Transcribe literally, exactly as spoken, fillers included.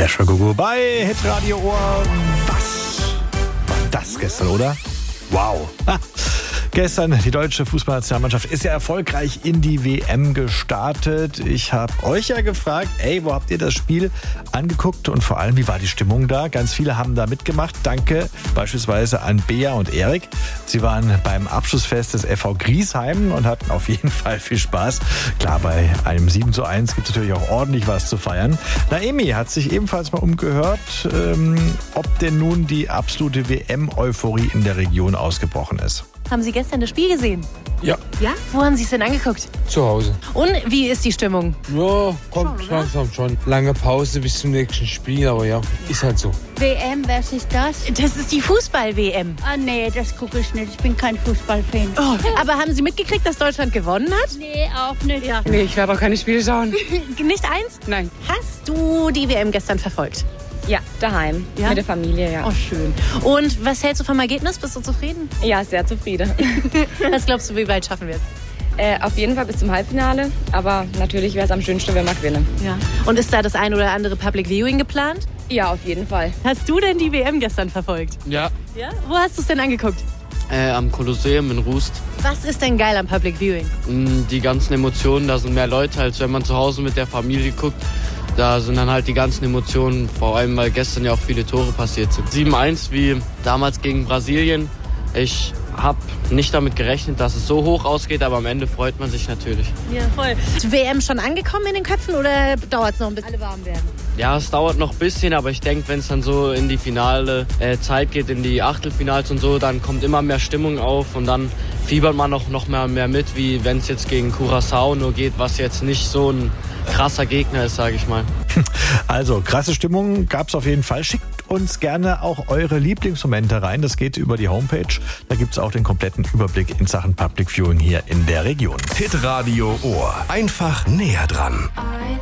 Escher Gugu bei Hitradio Ohr. Was war das gestern, oder? Wow. Ha. Gestern, die deutsche Fußballnationalmannschaft ist ja erfolgreich in die W M gestartet. Ich habe euch ja gefragt, ey, wo habt ihr das Spiel angeguckt und vor allem, wie war die Stimmung da? Ganz viele haben da mitgemacht. Danke beispielsweise an Bea und Erik. Sie waren beim Abschlussfest des F V Griesheim und hatten auf jeden Fall viel Spaß. Klar, bei einem sieben zu eins gibt es natürlich auch ordentlich was zu feiern. Naemi hat sich ebenfalls mal umgehört, ähm, ob denn nun die absolute W M-Euphorie in der Region ausgebrochen ist. Haben Sie gestern das Spiel gesehen? Ja. Ja? Wo haben Sie es denn angeguckt? Zu Hause. Und wie ist die Stimmung? Ja, kommt Schon, langsam schon. Lange Pause bis zum nächsten Spiel, aber ja, ist halt so. W M, was ist das? Das ist die Fußball-W M. Ah nee, das gucke ich nicht. Ich bin kein Fußballfan. Oh, aber haben Sie mitgekriegt, dass Deutschland gewonnen hat? Nee, auch nicht. Ja. Nee, ich werde auch keine Spiele schauen. Nicht eins? Nein. Hast du die W M gestern verfolgt? Ja, daheim. Ja? Mit der Familie, ja. Oh, schön. Und was hältst du vom Ergebnis? Bist du zufrieden? Ja, sehr zufrieden. Was glaubst du, wie weit schaffen wir es? äh, auf jeden Fall bis zum Halbfinale. Aber natürlich wäre es am schönsten, wenn wir gewinnen. Ja. Und ist da das ein oder andere Public Viewing geplant? Ja, auf jeden Fall. Hast du denn die W M gestern verfolgt? Ja, Ja? Wo hast du es denn angeguckt? äh, am Kolosseum in Rust. Was ist denn geil am Public Viewing? Mm, Die ganzen Emotionen, da sind mehr Leute, als wenn man zu Hause mit der Familie guckt. Da sind dann halt die ganzen Emotionen, vor allem weil gestern ja auch viele Tore passiert sind. sieben eins wie damals gegen Brasilien. Ich habe nicht damit gerechnet, dass es so hoch ausgeht, aber am Ende freut man sich natürlich. Ja, voll. Ist die W M schon angekommen in den Köpfen oder dauert es noch ein bisschen? Alle warm werden. Ja, es dauert noch ein bisschen, aber ich denke, wenn es dann so in die finale äh, Zeit geht, in die Achtelfinals und so, dann kommt immer mehr Stimmung auf und dann fiebert man auch noch mehr, mehr mit, wie wenn es jetzt gegen Curaçao nur geht, was jetzt nicht so ein krasser Gegner ist, sage ich mal. Also, krasse Stimmung gab es auf jeden Fall. Schickt uns gerne auch eure Lieblingsmomente rein. Das geht über die Homepage. Da gibt es auch den kompletten Überblick in Sachen Public Viewing hier in der Region. Hitradio Ohr. Einfach näher dran.